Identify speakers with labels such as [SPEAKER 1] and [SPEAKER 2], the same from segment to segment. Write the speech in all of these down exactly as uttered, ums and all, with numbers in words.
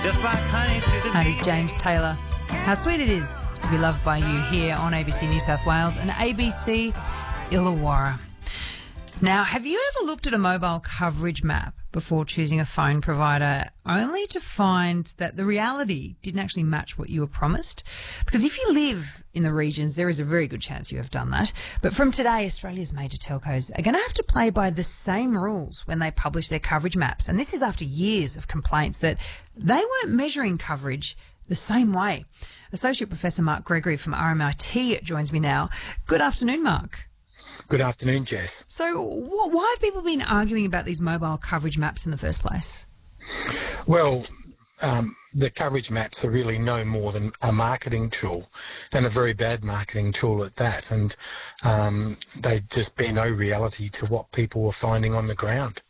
[SPEAKER 1] Just like honey to the
[SPEAKER 2] That is
[SPEAKER 1] bee.
[SPEAKER 2] James Taylor. How sweet it is to be loved by you here on A B C New South Wales and A B C Illawarra. Now, have you ever looked at a mobile coverage map before choosing a phone provider only to find that the reality didn't actually match what you were promised? Because if you live in the regions, there is a very good chance you have done that. But from today, Australia's major telcos are going to have to play by the same rules when they publish their coverage maps. And this is after years of complaints that they weren't measuring coverage the same way. Associate Professor Mark Gregory from R M I T joins me now. Good afternoon, Mark.
[SPEAKER 3] Good afternoon, Jess.
[SPEAKER 2] So wh- why have people been arguing about these mobile coverage maps in the first place?
[SPEAKER 3] Well, um, the coverage maps are really no more than a marketing tool, and a very bad marketing tool at that. And um, they just bear no reality to what people were finding on the ground.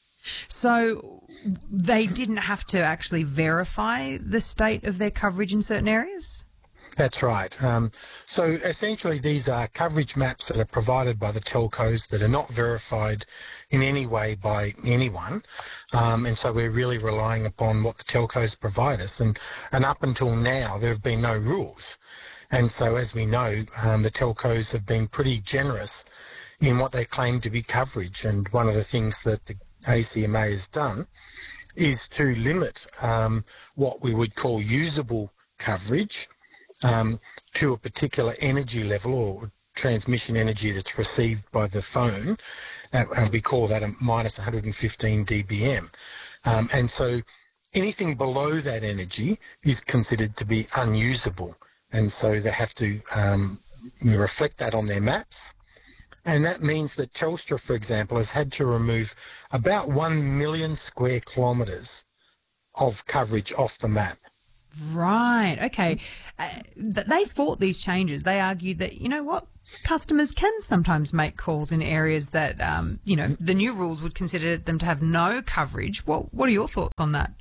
[SPEAKER 2] So they didn't have to actually verify the state of their coverage in certain areas?
[SPEAKER 3] That's right. Um, so essentially these are coverage maps that are provided by the telcos that are not verified in any way by anyone. Um, and so we're really relying upon what the telcos provide us. And, and up until now, there have been no rules. And so as we know, um, the telcos have been pretty generous in what they claim to be coverage. And one of the things that the A C M A has done is to limit um, what we would call usable coverage Um, to a particular energy level or transmission energy that's received by the phone, uh, and we call that a minus one hundred fifteen D B M. Um, and so anything below that energy is considered to be unusable, and so they have to um, reflect that on their maps. And that means that Telstra, for example, has had to remove about one million square kilometres of coverage off the map.
[SPEAKER 2] Right. Okay. Uh, th- they fought these changes. They argued that, you know what, customers can sometimes make calls in areas that, um, you know, the new rules would consider them to have no coverage. What What are your thoughts on that?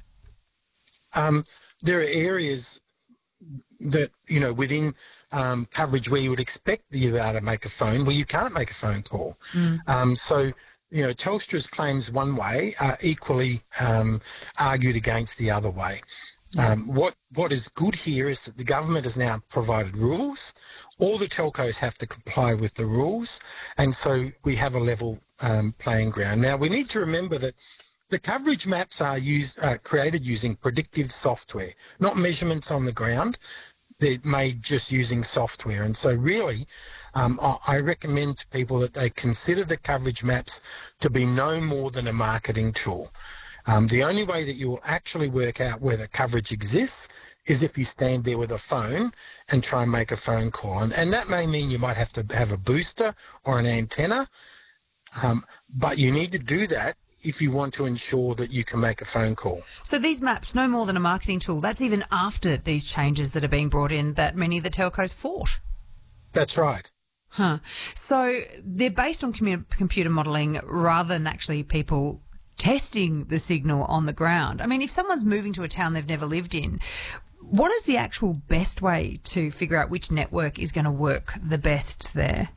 [SPEAKER 3] Um, there are areas that, you know, within um, coverage where you would expect you to be able to make a phone, where you can't make a phone call. Mm. Um, so, you know, Telstra's claims one way are equally um, argued against the other way. Um, what what is good here is that the government has now provided rules. All the telcos have to comply with the rules, and so we have a level um, playing ground. Now, we need to remember that the coverage maps are used, uh, created using predictive software, not measurements on the ground. They're made just using software, and so really, um, I, I recommend to people that they consider the coverage maps to be no more than a marketing tool. Um, the only way that you will actually work out whether coverage exists is if you stand there with a phone and try and make a phone call. And, and that may mean you might have to have a booster or an antenna, um, but you need to do that if you want to ensure that you can make a phone call.
[SPEAKER 2] So these maps, no more than a marketing tool, that's even after these changes that are being brought in that many of the telcos fought.
[SPEAKER 3] That's right.
[SPEAKER 2] Huh. So they're based on commu- computer modelling rather than actually people testing the signal on the ground. I mean, if someone's moving to a town they've never lived in, what is the actual best way to figure out which network is going to work the best there?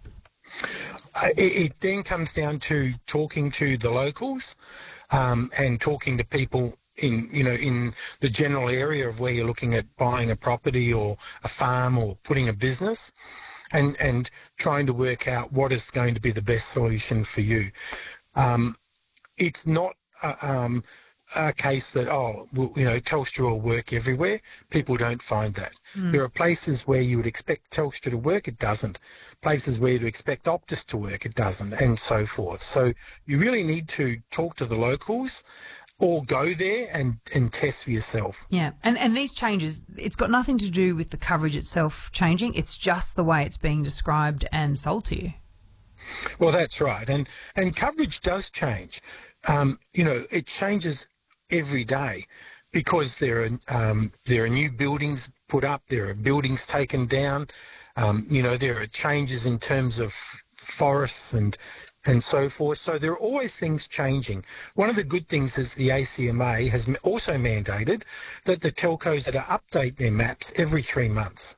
[SPEAKER 3] It, it then comes down to talking to the locals um, and talking to people in, you know, in the general area of where you're looking at buying a property or a farm or putting a business, and, and trying to work out what is going to be the best solution for you. Um, It's not a, um, a case that, oh, well, you know, Telstra will work everywhere. People don't find that. Mm. There are places where you would expect Telstra to work, it doesn't. Places where you'd expect Optus to work, it doesn't, and so forth. So you really need to talk to the locals or go there and, and test for yourself.
[SPEAKER 2] Yeah, and, and these changes, it's got nothing to do with the coverage itself changing. It's just the way it's being described and sold to you.
[SPEAKER 3] Well, that's right. And, and coverage does change. Um, you know, it changes every day because there are um, there are new buildings put up, there are buildings taken down, um, you know, there are changes in terms of forests and and so forth. So there are always things changing. One of the good things is the A C M A has also mandated that the telcos that update their maps every three months.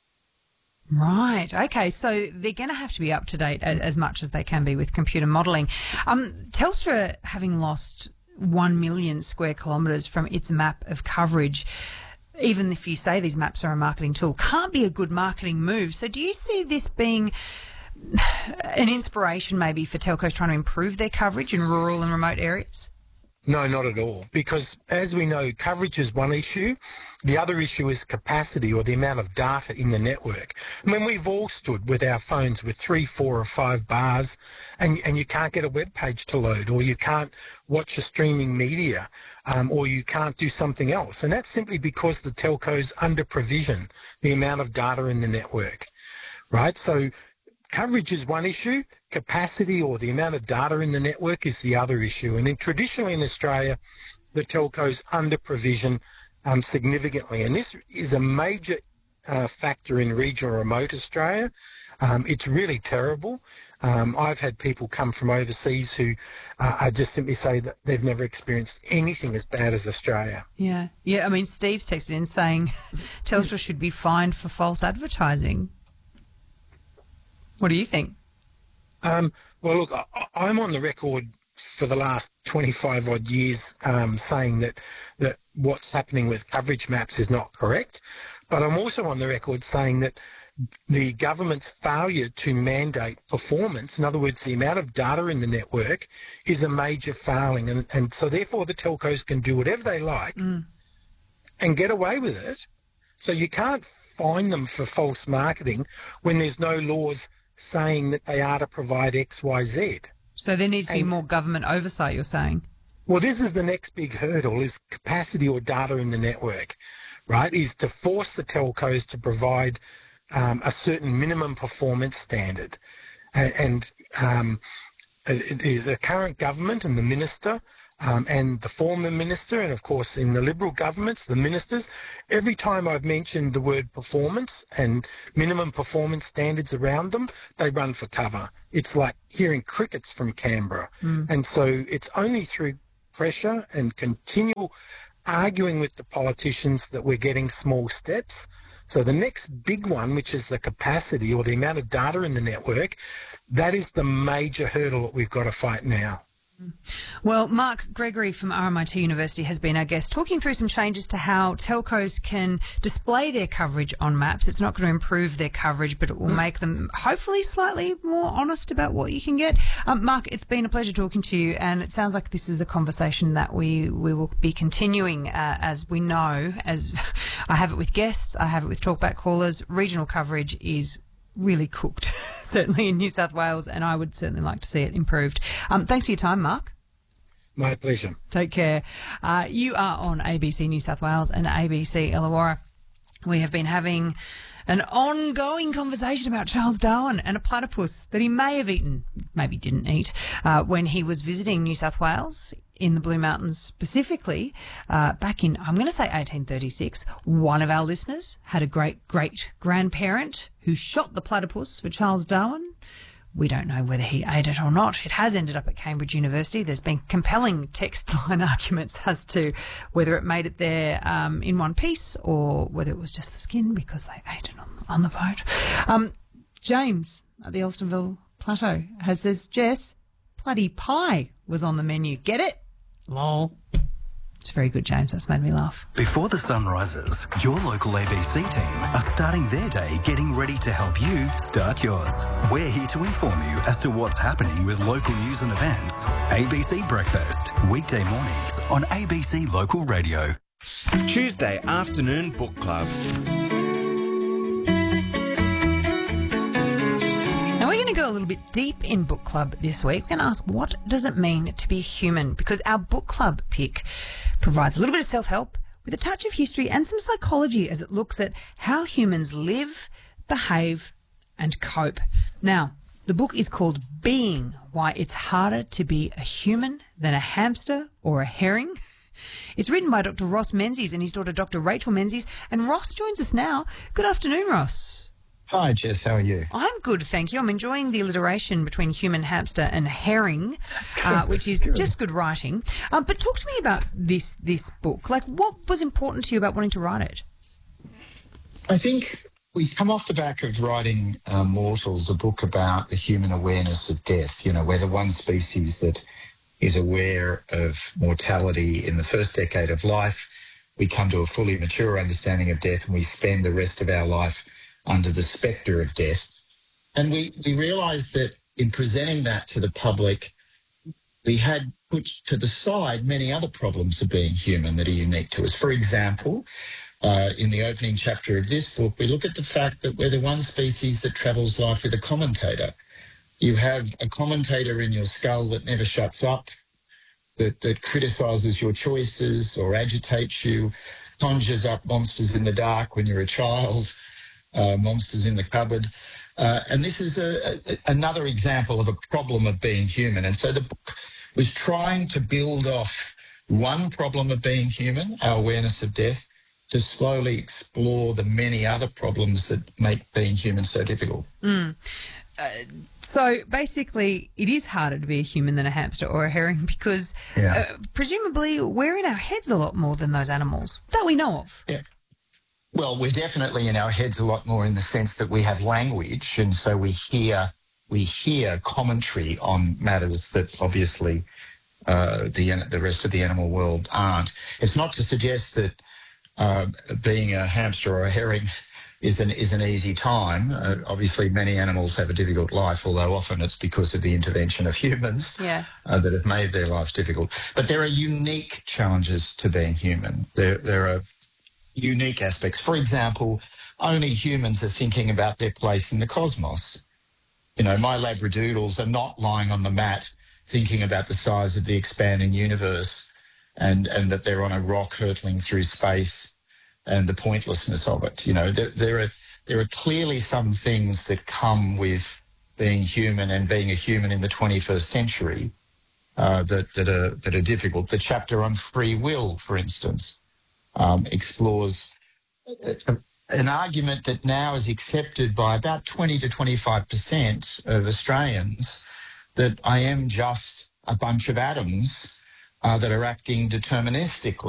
[SPEAKER 2] Right. Okay. So they're going to have to be up to date as, as much as they can be with computer modelling. Um, Telstra, having lost one million square kilometres from its map of coverage, even if you say these maps are a marketing tool, can't be a good marketing move. So do you see this being an inspiration maybe for telcos trying to improve their coverage in rural and remote areas?
[SPEAKER 3] No, not at all. Because as we know, coverage is one issue. The other issue is capacity, or the amount of data in the network. I mean, we've all stood with our phones with three, four or five bars and, and you can't get a web page to load, or you can't watch a streaming media, um, or you can't do something else. And that's simply because the telcos under-provision the amount of data in the network, right? So coverage is one issue. Capacity, or the amount of data in the network, is the other issue. And in, traditionally in Australia, the telcos under-provision um, significantly. And this is a major uh, factor in regional remote Australia. Um, it's really terrible. Um, I've had people come from overseas who uh, I just simply say that they've never experienced anything as bad as Australia.
[SPEAKER 2] Yeah. Yeah, I mean, Steve's texted in saying Telstra should be fined for false advertising. What do you think?
[SPEAKER 3] Um, well, look, I, I'm on the record for the last twenty-five odd years um, saying that, that what's happening with coverage maps is not correct. But I'm also on the record saying that the government's failure to mandate performance, in other words, the amount of data in the network, is a major failing. And, and so therefore the telcos can do whatever they like mm. and get away with it. So you can't fine them for false marketing when there's no laws saying that they are to provide X, Y, Z.
[SPEAKER 2] So there needs to be
[SPEAKER 3] and,
[SPEAKER 2] more government oversight, you're saying?
[SPEAKER 3] Well, this is the next big hurdle, is capacity or data in the network, right, is to force the telcos to provide um, a certain minimum performance standard. And, and um, the current government and the minister Um, and the former minister, and of course in the Liberal governments, the ministers, every time I've mentioned the word performance and minimum performance standards around them, they run for cover. It's like hearing crickets from Canberra. Mm. And so it's only through pressure and continual arguing with the politicians that we're getting small steps. So the next big one, which is the capacity or the amount of data in the network, that is the major hurdle that we've got to fight now.
[SPEAKER 2] Well, Mark Gregory from R M I T University has been our guest, talking through some changes to how telcos can display their coverage on maps. It's not going to improve their coverage, but it will make them hopefully slightly more honest about what you can get. Um, Mark, it's been a pleasure talking to you, and it sounds like this is a conversation that we, we will be continuing uh, as we know, as I have it with guests, I have it with talkback callers. Regional coverage is really cooked, certainly in New South Wales, and I would certainly like to see it improved. Um, thanks for your time, Mark.
[SPEAKER 3] My pleasure.
[SPEAKER 2] Take care. Uh, you are on A B C New South Wales and A B C Illawarra. We have been having an ongoing conversation about Charles Darwin and a platypus that he may have eaten, maybe didn't eat, uh, when he was visiting New South Wales in the Blue Mountains specifically, uh, back in, I'm going to say eighteen thirty-six. One of our listeners had a great-great-grandparent who shot the platypus for Charles Darwin. We don't know whether he ate it or not. It has ended up at Cambridge University. There's been compelling text line arguments as to whether it made it there um, in one piece or whether it was just the skin because they ate it on, on the boat. Um, James at the Elstonville Plateau has says, Jess, bloody pie was on the menu. Get it? Lol. It's very good, James. That's made me laugh.
[SPEAKER 1] Before the sun rises, your local A B C team are starting their day getting ready to help you start yours. We're here to inform you as to what's happening with local news and events. A B C Breakfast, weekday mornings on A B C Local Radio.
[SPEAKER 4] Tuesday afternoon book club.
[SPEAKER 2] Go a little bit deep in book club this week. We're going to ask, what does it mean to be human? Because our book club pick provides a little bit of self-help with a touch of history and some psychology as it looks at how humans live, behave and cope. Now, the book is called Being, Why It's Harder to Be a Human Than a Hamster or a Herring. It's written by Doctor Ross Menzies and his daughter Doctor Rachel Menzies, and Ross joins us now. Good afternoon, Ross.
[SPEAKER 5] Hi, Jess. How are you?
[SPEAKER 2] I'm good, thank you. I'm enjoying the alliteration between human, hamster and herring, uh, which is good. Just good writing. Um, but talk to me about this this book. Like, what was important to you about wanting to write it?
[SPEAKER 5] I think we come off the back of writing uh, Mortals, a book about the human awareness of death. You know, we're the one species that is aware of mortality in the first decade of life. We come to a fully mature understanding of death, and we spend the rest of our life under the spectre of death. And we, we realised that in presenting that to the public, we had put to the side many other problems of being human that are unique to us. For example, uh, in the opening chapter of this book, we look at the fact that we're the one species that travels life with a commentator. You have a commentator in your skull that never shuts up, that, that criticises your choices or agitates you, conjures up monsters in the dark when you're a child, uh, monsters in the cupboard. Uh, and this is a, a, another example of a problem of being human. And so the book was trying to build off one problem of being human, our awareness of death, to slowly explore the many other problems that make being human so difficult.
[SPEAKER 2] Mm. Uh, so basically, it is harder to be a human than a hamster or a herring because
[SPEAKER 5] Yeah.
[SPEAKER 2] uh, presumably we're in our heads a lot more than those animals that we know of.
[SPEAKER 5] Yeah. Well, we're definitely in our heads a lot more in the sense that we have language, and so we hear we hear commentary on matters that obviously uh, the the rest of the animal world aren't. It's not to suggest that uh, being a hamster or a herring is an is an easy time. Uh, obviously, many animals have a difficult life, although often it's because of the intervention of humans
[SPEAKER 2] Yeah.
[SPEAKER 5] uh, that have made their lives difficult. But there are unique challenges to being human. There there are unique aspects. For example, only humans are thinking about their place in the cosmos. You know, my Labradoodles are not lying on the mat thinking about the size of the expanding universe and, and that they're on a rock hurtling through space and the pointlessness of it. You know, there, there are there are clearly some things that come with being human and being a human in the twenty-first century uh, that, that, are, that are difficult. The chapter on free will, for instance, Um, explores a, a, an argument that now is accepted by about twenty to twenty-five percent of Australians, that I am just a bunch of atoms uh, that are acting deterministically.